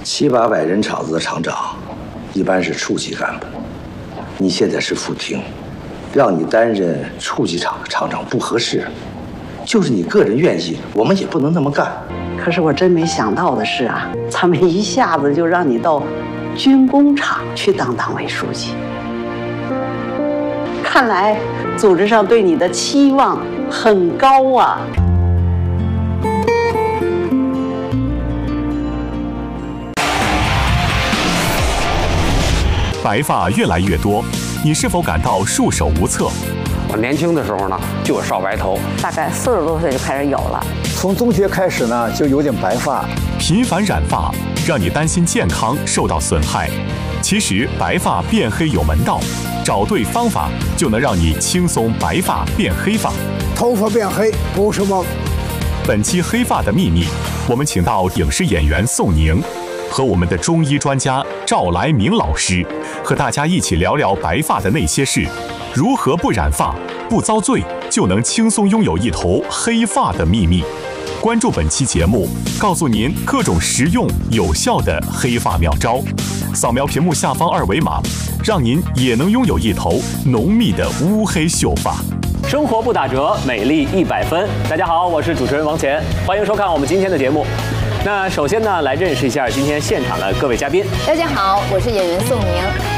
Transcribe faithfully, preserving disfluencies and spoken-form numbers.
七八百人厂子的厂长，一般是处级干部。你现在是副厅，让你担任处级厂的厂长不合适。就是你个人愿意，我们也不能那么干。 可是我真没想到的是啊，他们一下子就让你到军工厂去当党委书记。看来组织上对你的期望很高啊。 白发越来越多，你是否感到束手无策？ 我年轻的时候呢，就有少白头， 大概四十多岁就开始有了。 从中学开始呢，就有点白发。 频繁染发让你担心健康受到损害，其实白发变黑有门道，找对方法就能让你轻松白发变黑发。 头发变黑不是梦。 本期《黑发的秘密》，我们请到影视演员宋宁和我们的中医专家赵来明老师，和大家一起聊聊白发的那些事，如何不染发、不遭罪，就能轻松拥有一头黑发的秘密。关注本期节目，告诉您各种实用有效的黑发妙招。扫描屏幕下方二维码，让您也能拥有一头浓密的乌黑秀发。 生活不打折，美丽一百分。大家好，我是主持人王乾，欢迎收看我们今天的节目。那首先呢，来认识一下今天现场的各位嘉宾。 大家好，我是演员宋宁。